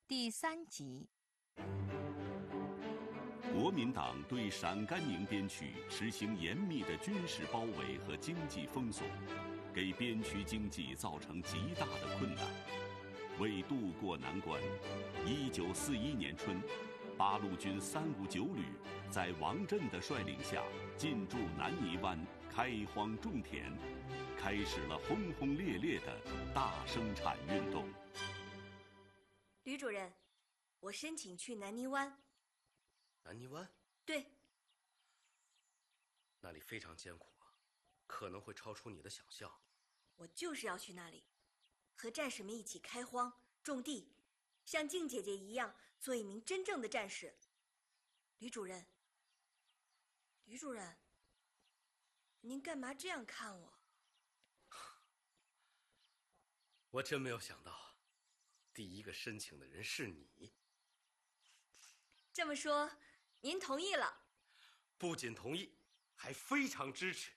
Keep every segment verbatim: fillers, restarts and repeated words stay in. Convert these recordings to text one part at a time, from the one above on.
第三集。 国民党对陕甘宁边区实行严密的军事包围和经济封锁，给边区经济造成极大的困难。为渡过难关，一九四一年春，八路军三五九旅在王震的率领下进驻南泥湾，开荒种田，开始了轰轰烈烈的大生产运动。 吕主任，我申请去南泥湾。 南泥湾？ 对。 那里非常艰苦啊，可能会超出你的想象。 我就是要去那里，和战士们一起开荒种地，像静姐姐一样做一名真正的战士。吕主任，吕主任，您干嘛这样看我？ 我真没有想到，第一个申请的人是你。 这么说，您同意了？ 不仅同意，还非常支持。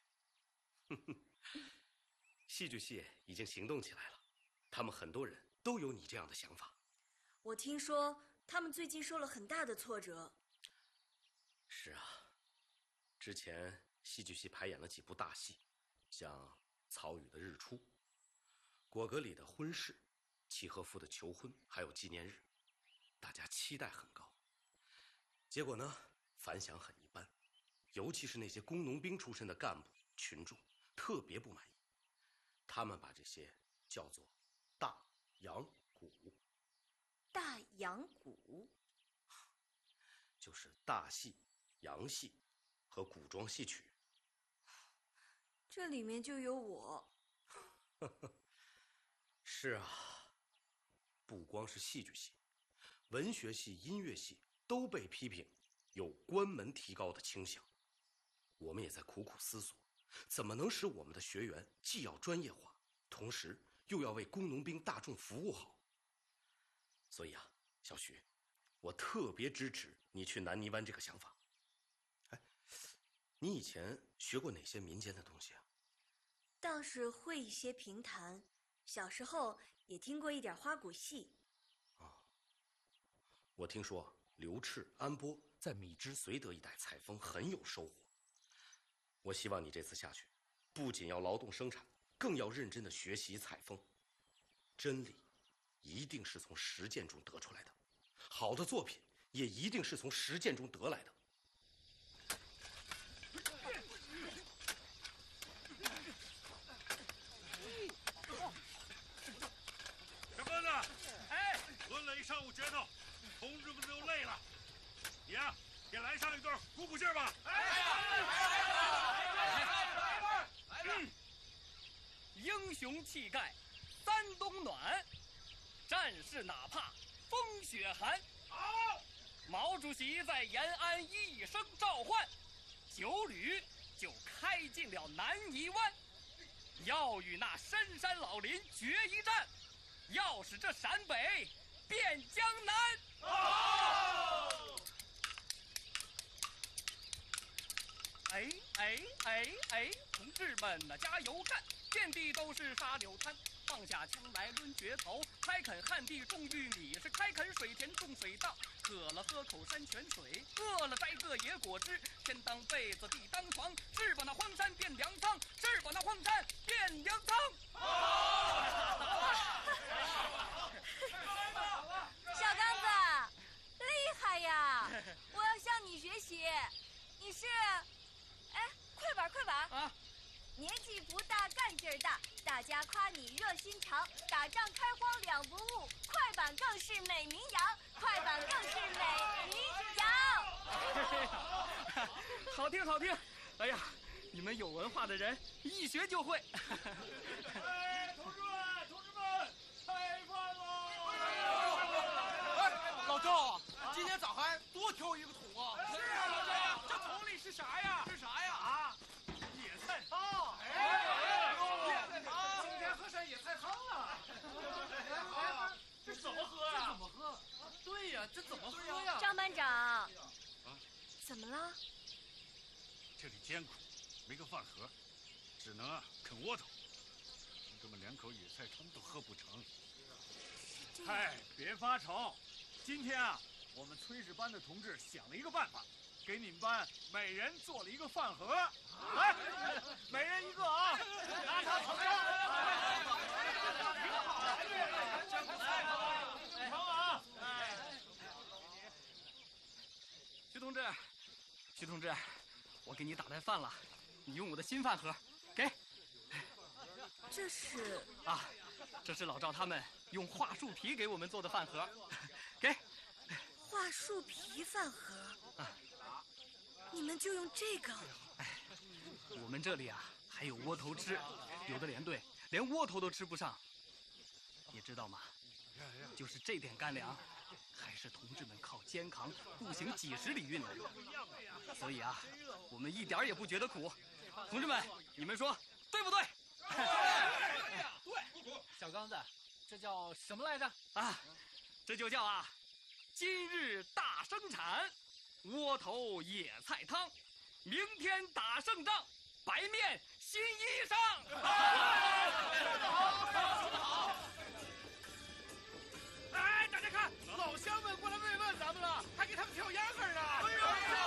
戏剧系已经行动起来了，他们很多人都有你这样的想法。 我听说他们最近受了很大的挫折。 是啊，之前戏剧系排演了几部大戏，像曹禺的《日出》，果戈里的《婚事》，契诃夫的《求婚》，还有纪念日，大家期待很高。结果呢，反响很一般，尤其是那些工农兵出身的干部群众特别不满意，他们把这些叫做大洋鼓。 大洋鼓就是大戏、洋戏和古装戏曲。 这里面就有我。 是啊，不光是戏剧系，文学系、音乐系都被批评有关门提高的倾向。我们也在苦苦思索，怎么能使我们的学员既要专业化，同时又要为工农兵大众服务好。所以啊，小徐，我特别支持你去南泥湾这个想法。哎，你以前学过哪些民间的东西啊？ 倒是会一些评弹，小时候也听过一点花鼓戏。 哦，我听说刘炽、安波在米脂绥德一带采风很有收获。我希望你这次下去，不仅要劳动生产，更要认真的学习采风。真理一定是从实践中得出来的，好的作品也一定是从实践中得来的。 小鸽子，哎，抡了一上午拳头，同志们都累了，你呀、啊，也来上一段，鼓鼓劲儿吧。哎， 来吧！英雄气概，三冬暖。战士哪怕风雪寒。 好， 毛主席在延安一声召唤，九旅就开进了南泥湾，要与那深山老林决一战，要使这陕北变江南。 好， 哎哎哎哎，同志们呐，加油干！遍地都是沙柳滩。放下枪来抡决头，开垦旱地种玉米，是开垦水田种水稻，渴了喝口山泉水，饿了摘个野果汁，天当被子地当床，是把那荒山变粮仓，是把那荒山变粮仓。 小刚子，厉害呀！我要向你学习。你是，哎，快板快板啊！ 年纪不大，干劲儿大，大家夸你热心肠，打仗开荒两不误，快板更是美名扬，快板更是美名扬。 好听好听，哎呀，你们有文化的人一学就会。 哎，同志们，同志们，开饭喽！ 哎，老赵啊，今天咋还多挑一个桶啊？ 是啊，老赵，这桶里是啥呀？ 是啥呀？ 啊，野菜汤。 哎，野菜汤，今天喝上野菜汤了。 这怎么喝呀？ 怎么喝？对呀，这怎么喝呀？ 张班长， 啊， 怎么了？ 这里艰苦，没个饭盒，只能啊啃窝头。同志们连口野菜汤都喝不成。嗨，别发愁， 今天啊，我们炊事班的同志想了一个办法，给你们班每人做了一个饭盒，来，每人一个啊！拿它尝尝。挺好的，尝啊！哎， 徐同志，徐同志，我给你打带饭了，你用我的新饭盒，给。 这是啊，这是老赵他们用桦树皮给我们做的饭盒，给。 桦树皮饭盒。啊，你们就用这个？ 哎，我们这里啊还有窝头吃，有的连队连窝头都吃不上。你知道吗？就是这点干粮，还是同志们靠肩扛步行几十里运来的。所以啊，我们一点也不觉得苦。同志们，你们说对不对？ 对。小刚子，这叫什么来着？ 啊，这就叫啊，今日大生产，窝头野菜汤，明天打胜仗，白面新衣裳。 哎，大家看，老乡们过来慰问咱们了，还给他们跳秧歌呢。哎呦！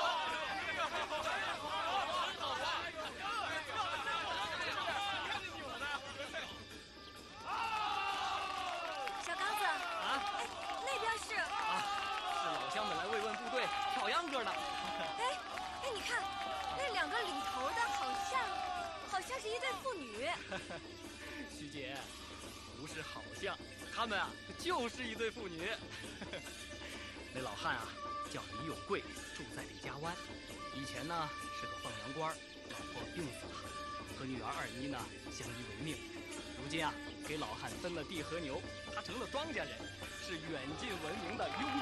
小刚子啊，哎，那边是啊，是老乡们来慰问部队跳秧歌呢。 哎哎，你看，那两个领头的好像，好像是一对父女。 徐姐，不是好像，他们啊就是一对父女。那老汉啊叫李有贵，住在李家湾，以前呢是个放羊官，老婆病死了，和女儿二妮呢相依为命。如今啊给老汉分了地和牛，他成了庄稼人，是远近闻名的拥